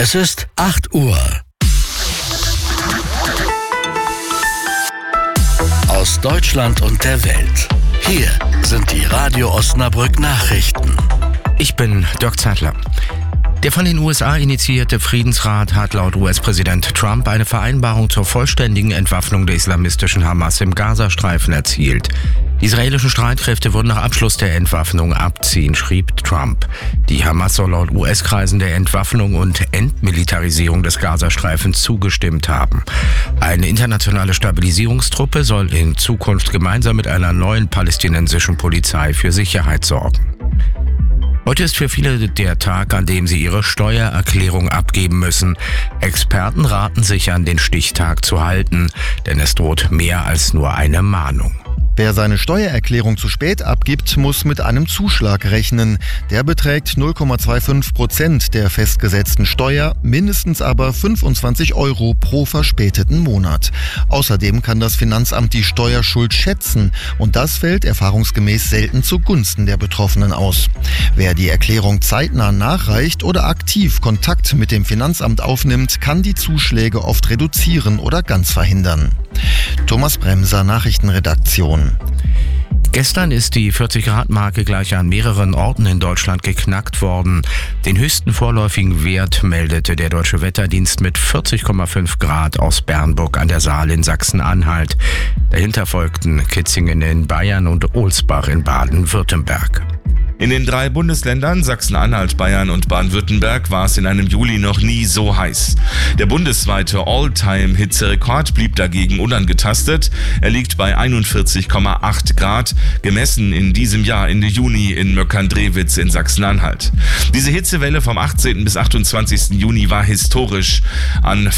Es ist 8 Uhr. Aus Deutschland und der Welt. Hier sind die Radio Osnabrück Nachrichten. Ich bin Dirk Zeitler. Der von den USA initiierte Friedensrat hat laut US-Präsident Trump eine Vereinbarung zur vollständigen Entwaffnung der islamistischen Hamas im Gazastreifen erzielt. Die israelischen Streitkräfte würden nach Abschluss der Entwaffnung abziehen, schrieb Trump. Die Hamas soll laut US-Kreisen der Entwaffnung und Entmilitarisierung des Gazastreifens zugestimmt haben. Eine internationale Stabilisierungstruppe soll in Zukunft gemeinsam mit einer neuen palästinensischen Polizei für Sicherheit sorgen. Heute ist für viele der Tag, an dem sie ihre Steuererklärung abgeben müssen. Experten raten sich an, den Stichtag zu halten, denn es droht mehr als nur eine Mahnung. Wer seine Steuererklärung zu spät abgibt, muss mit einem Zuschlag rechnen. Der beträgt 0,25% der festgesetzten Steuer, mindestens aber 25 € pro verspäteten Monat. Außerdem kann das Finanzamt die Steuerschuld schätzen und das fällt erfahrungsgemäß selten zugunsten der Betroffenen aus. Wer die Erklärung zeitnah nachreicht oder aktiv Kontakt mit dem Finanzamt aufnimmt, kann die Zuschläge oft reduzieren oder ganz verhindern. Thomas Bremser, Nachrichtenredaktion. Gestern ist die 40-Grad-Marke gleich an mehreren Orten in Deutschland geknackt worden. Den höchsten vorläufigen Wert meldete der Deutsche Wetterdienst mit 40,5 Grad aus Bernburg an der Saale in Sachsen-Anhalt. Dahinter folgten Kitzingen in Bayern und Ohlsbach in Baden-Württemberg. In den 3 Bundesländern Sachsen-Anhalt, Bayern und Baden-Württemberg war es in einem Juli noch nie so heiß. Der bundesweite All-Time-Hitzerekord blieb dagegen unangetastet. Er liegt bei 41,8 Grad, gemessen in diesem Jahr Ende Juni in Möckern-Drewitz in Sachsen-Anhalt. Diese Hitzewelle vom 18. bis 28. Juni war historisch. An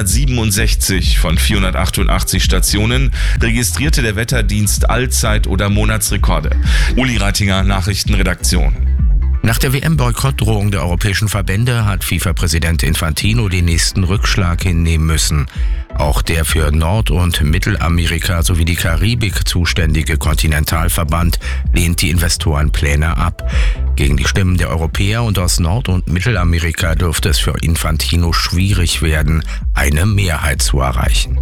467 von 488 Stationen registrierte der Wetterdienst Allzeit- oder Monatsrekorde. Uli Reitinger, Nachrichtenredaktion. Nach der WM-Boykottdrohung der europäischen Verbände hat FIFA-Präsident Infantino den nächsten Rückschlag hinnehmen müssen. Auch der für Nord- und Mittelamerika sowie die Karibik zuständige Kontinentalverband lehnt die Investorenpläne ab. Gegen die Stimmen der Europäer und aus Nord- und Mittelamerika dürfte es für Infantino schwierig werden, eine Mehrheit zu erreichen.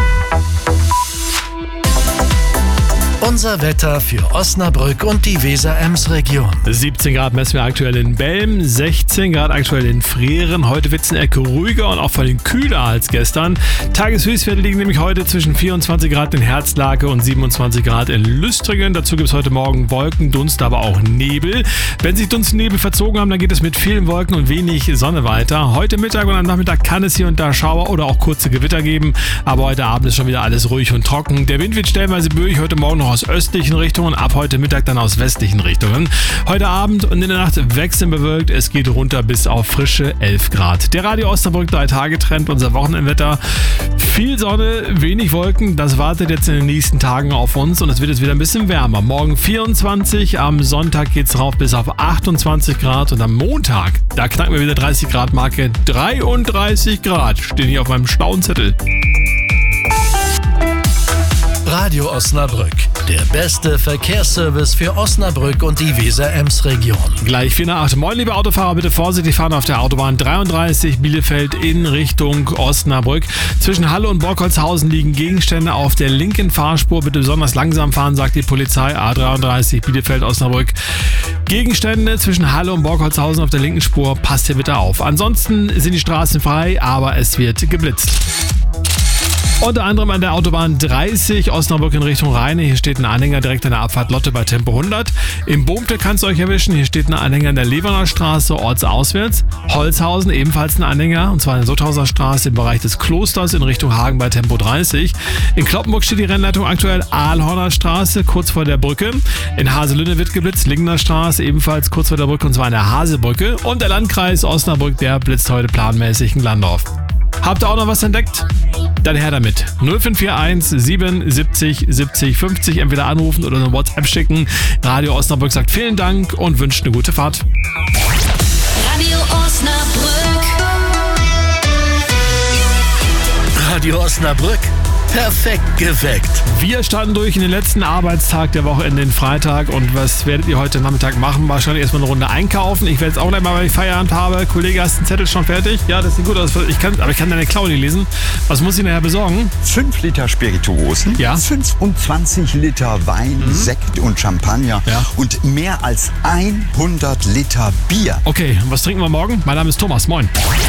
Unser Wetter für Osnabrück und die Weser-Ems-Region. 17 Grad messen wir aktuell in Belm, 16 Grad aktuell in Freren. Heute wird es eine Ecke ruhiger und auch vor allem kühler als gestern. Tageshöchstwerte liegen nämlich heute zwischen 24 Grad in Herzlake und 27 Grad in Lüstringen. Dazu gibt es heute Morgen Wolken, Dunst, aber auch Nebel. Wenn sich Dunst und Nebel verzogen haben, dann geht es mit vielen Wolken und wenig Sonne weiter. Heute Mittag und am Nachmittag kann es hier und da Schauer oder auch kurze Gewitter geben. Aber heute Abend ist schon wieder alles ruhig und trocken. Der Wind wird stellenweise böig, heute Morgen noch aus östlichen Richtungen, ab heute Mittag dann aus westlichen Richtungen. Heute Abend und in der Nacht wechseln bewölkt, es geht runter bis auf frische 11 Grad. Der Radio Osnabrück 3-Tage-Trend, unser Wochenendwetter. Viel Sonne, wenig Wolken, das wartet jetzt in den nächsten Tagen auf uns und es wird jetzt wieder ein bisschen wärmer. Morgen 24, am Sonntag geht es rauf bis auf 28 Grad und am Montag, da knacken wir wieder 30 Grad Marke. 33 Grad stehen hier auf meinem schlauen Zettel. Radio Osnabrück, der beste Verkehrsservice für Osnabrück und die Weser-Ems-Region. Gleich 4 nach 8. Moin, liebe Autofahrer, bitte vorsichtig fahren auf der Autobahn 33 Bielefeld in Richtung Osnabrück. Zwischen Halle und Borkholzhausen liegen Gegenstände auf der linken Fahrspur. Bitte besonders langsam fahren, sagt die Polizei. A33 Bielefeld Osnabrück. Gegenstände zwischen Halle und Borkholzhausen auf der linken Spur. Passt hier bitte auf. Ansonsten sind die Straßen frei, aber es wird geblitzt. Unter anderem an der Autobahn 30 Osnabrück in Richtung Rheine. Hier steht ein Anhänger direkt an der Abfahrt Lotte bei Tempo 100. Im Boomte kann es euch erwischen. Hier steht ein Anhänger an der Leverner Straße ortsauswärts. Holzhausen ebenfalls ein Anhänger, und zwar in der Sotthauser Straße im Bereich des Klosters in Richtung Hagen bei Tempo 30. In Cloppenburg steht die Rennleitung aktuell Aalhorner Straße kurz vor der Brücke. In Haselünne wird geblitzt. Lingener Straße ebenfalls kurz vor der Brücke, und zwar an der Haselbrücke. Und der Landkreis Osnabrück, der blitzt heute planmäßig in Glandorf. Habt ihr auch noch was entdeckt? Dann her damit. 0541 77 70 50 entweder anrufen oder eine WhatsApp schicken. Radio Osnabrück sagt vielen Dank und wünscht eine gute Fahrt. Radio Osnabrück. Radio Osnabrück Perfekt geweckt. Wir starten durch in den letzten Arbeitstag der Woche, in den Freitag. Und was werdet ihr heute Nachmittag machen? Wahrscheinlich erstmal eine Runde einkaufen. Ich werde jetzt auch gleich mal, weil ich Feierabend habe. Kollege, hast du den Zettel schon fertig? Ja, das sieht gut aus. Aber ich kann deine Klaue nicht lesen. Was muss ich nachher besorgen? 5 Liter Spirituosen, Ja. 25 Liter Wein, Sekt und Champagner und mehr als 100 Liter Bier. Okay, und was trinken wir morgen? Mein Name ist Thomas. Moin.